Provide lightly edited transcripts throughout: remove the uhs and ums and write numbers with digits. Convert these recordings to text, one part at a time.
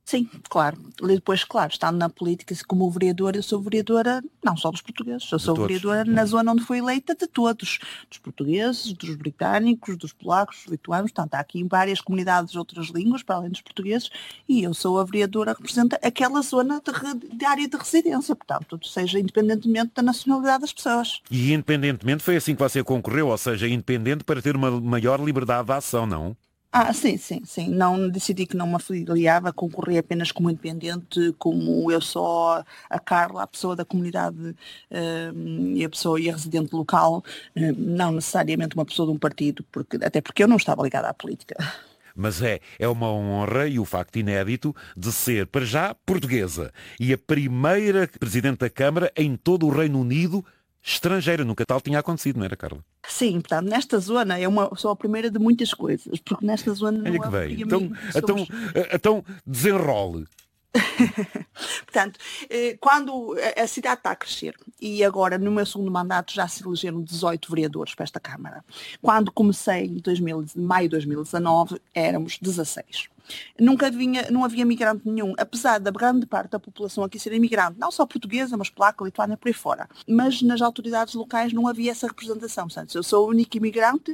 Sim, claro. E depois, claro, estando na política, como vereadora, eu sou vereadora não só dos portugueses, eu De sou todos. vereadora na zona onde fui eleita de todos, dos portugueses, dos britânicos, dos polacos, dos lituanos, portanto, há aqui várias comunidades de outras línguas, para além dos portugueses, e eu sou a vereadora que representa aquela zona de área de residência, portanto, seja independentemente da nacionalidade das pessoas. E independentemente foi assim que você concorreu, ou seja, independente para ter uma maior liberdade de ação, não? Sim, sim, sim. Não decidi que não me afiliava, concorri apenas como independente, como eu sou a Carla, a pessoa da comunidade e a pessoa e a residente local, não necessariamente uma pessoa de um partido, até porque eu não estava ligada à política. Mas é uma honra e o facto inédito de ser, para já, portuguesa e a primeira Presidente da Câmara em todo o Reino Unido estrangeira. Nunca tal tinha acontecido, não era, Carla? Sim, portanto, nesta zona sou a primeira de muitas coisas, porque nesta zona Olha não que bem. havia... Então desenrole. Portanto, quando a cidade está a crescer, e agora no meu segundo mandato já se elegeram 18 vereadores para esta Câmara. Quando comecei em maio de 2019, éramos 16. Não havia migrante nenhum, apesar da grande parte da população aqui ser imigrante, não só portuguesa, mas polaca, lituana, por aí fora. Mas nas autoridades locais não havia essa representação. Portanto, eu sou a única imigrante,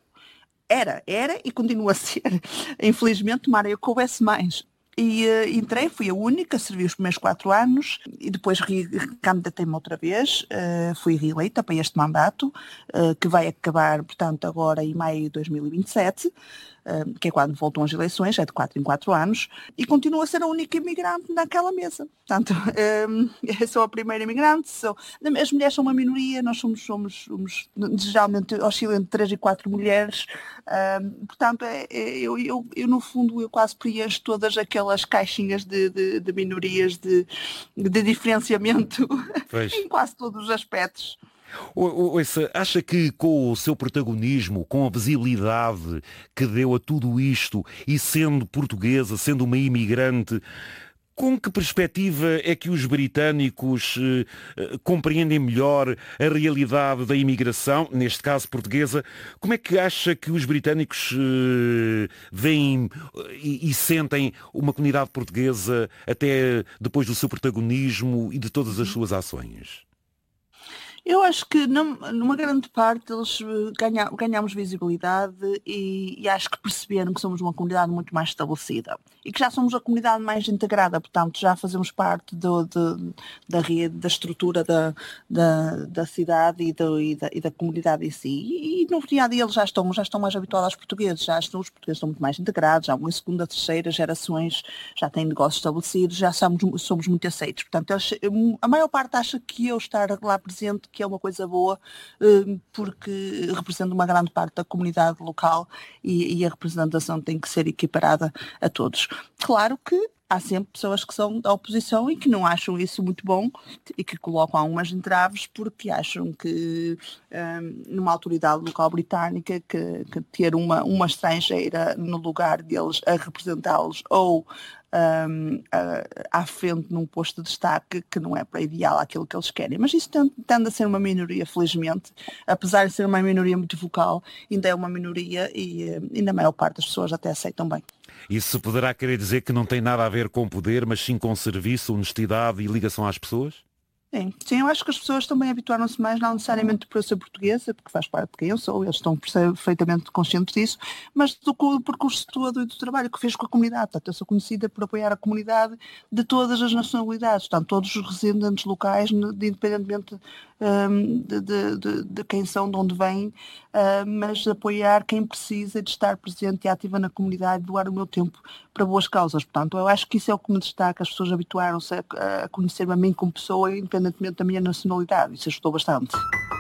era e continua a ser. Infelizmente, tomara eu que houvesse mais. E entrei, fui a única, servi os primeiros 4 anos e depois candidatei-me outra vez, fui reeleita para este mandato, que vai acabar, portanto, agora em maio de 2027, que é quando voltam as eleições, é de 4 em 4 anos, e continuo a ser a única imigrante naquela mesa. Portanto, eu sou a primeira imigrante, as mulheres são uma minoria, nós somos geralmente oscilam entre 3 e 4 mulheres, portanto, eu no fundo eu quase preencho todas aquelas caixinhas de minorias de diferenciamento em quase todos os aspectos. Ouça, acha que com o seu protagonismo, com a visibilidade que deu a tudo isto e sendo portuguesa, sendo uma imigrante, com que perspectiva é que os britânicos compreendem melhor a realidade da imigração, neste caso portuguesa? Como é que acha que os britânicos veem e sentem uma comunidade portuguesa até depois do seu protagonismo e de todas as suas ações? Eu acho que numa grande parte eles ganhamos visibilidade e acho que perceberam que somos uma comunidade muito mais estabelecida e que já somos a comunidade mais integrada, portanto já fazemos parte da rede, da estrutura da cidade e da comunidade em si. E no dia a dia eles já estão mais habituados aos portugueses, os portugueses estão muito mais integrados, já em segunda, terceira gerações já têm negócios estabelecidos, já somos muito aceitos. Portanto, a maior parte acha que eu estar lá presente que é uma coisa boa, porque representa uma grande parte da comunidade local e a representação tem que ser equiparada a todos. Claro que há sempre pessoas que são da oposição e que não acham isso muito bom e que colocam algumas entraves porque acham que numa autoridade local britânica que ter uma estrangeira no lugar deles a representá-los ou à frente num posto de destaque que não é para ideal aquilo que eles querem. Mas isso tende a ser uma minoria, felizmente, apesar de ser uma minoria muito vocal, ainda é uma minoria e na maior parte das pessoas até aceitam bem. Isso poderá querer dizer que não tem nada a ver com poder, mas sim com serviço, honestidade e ligação às pessoas? Sim, eu acho que as pessoas também habituaram-se mais, não necessariamente por eu ser portuguesa, porque faz parte de quem eu sou, eles estão perfeitamente conscientes disso, mas do percurso todo e do trabalho que fiz com a comunidade. Portanto, eu sou conhecida por apoiar a comunidade de todas as nacionalidades, portanto, todos os residentes locais, independentemente de quem são, de onde vêm, mas de apoiar quem precisa de estar presente e ativa na comunidade, doar o meu tempo para boas causas. Portanto, eu acho que isso é o que me destaca, as pessoas habituaram-se a conhecer-me a mim como pessoa, independentemente da minha nacionalidade. Isso ajudou bastante.